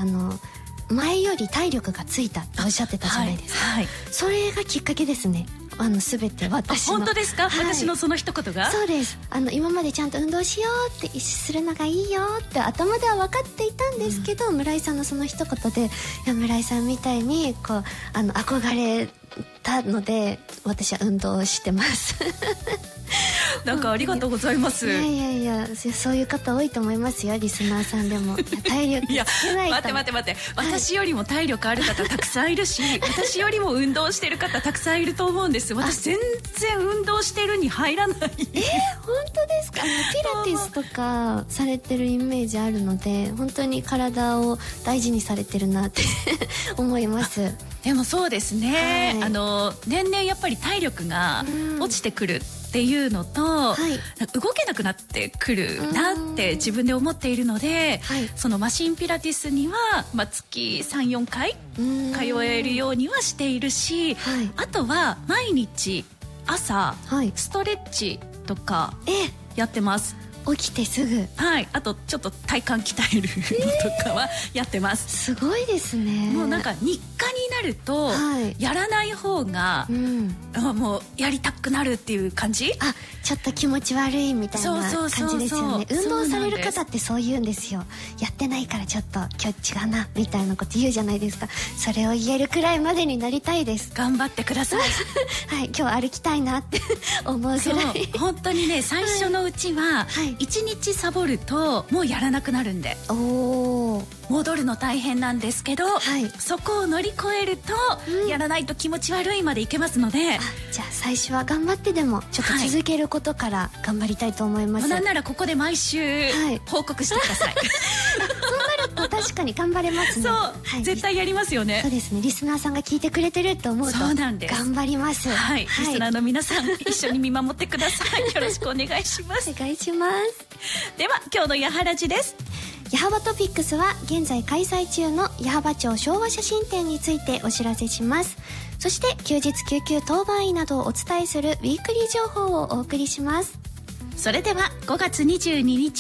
前より体力がついたっておっしゃってたじゃないですか、それがきっかけですね。全て私の。 本当ですか、私のその一言が。 そうです。今までちゃんと運動しようってするのがいいよって頭では分かっていたんですけど、村井さんのその一言で、いや村井さんみたいにこう憧れたので私は運動をしてますなんかありがとうございます。 いやそういう方多いと思いますよ、リスナーさんでも。体力いやつけないと。 待って私よりも体力ある方たくさんいるし私よりも運動してる方たくさんいると思うんです。私全然運動してるに入らない。 本当ですか。ピラティスとかされてるイメージあるので、本当に体を大事にされてるなって思います。 でもそうですね、年々やっぱり体力が落ちてくるっていうのと、動けなくなってくるなって自分で思っているので、そのマシンピラティスには、月 3,4 回通えるようにはしているし、あとは毎日朝、ストレッチとかやってます。 起きてすぐ。 あとちょっと体幹鍛えるのとかはやってます。 すごいですね。 もうなんか日課になると、やらない方が、もうやりたくなるっていう感じ。 ちょっと気持ち悪いみたいな感じですよね。運動される方ってそう言うんですよ。やってないからちょっと今日違うなみたいなこと言うじゃないですか。それを言えるくらいまでになりたいです。 頑張ってください今日歩きたいなって思うぐらい。 本当にね、最初のうちは1日サボるともうやらなくなるんで、戻るの大変なんですけど、そこを乗り越えると、やらないと気持ち悪いまでいけますので、 じゃあ最初は頑張ってでもちょっと続けることから頑張りたいと思います。 なんならここで毎週報告してください。 そうなると確かに頑張れますね。 絶対やりますよね。 そうですね。リスナーさんが聞いてくれてると思うと頑張ります。 リスナーの皆さん一緒に見守ってください。よろしくお願いします。 お願いします。 では今日のやはらじです。 矢巾トピックスは現在開催中の矢巾町昭和写真展についてお知らせします。そして休日救急当番医などをお伝えするウィークリー情報をお送りします。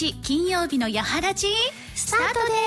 それでは5月22日金曜日のやはらじスタートです。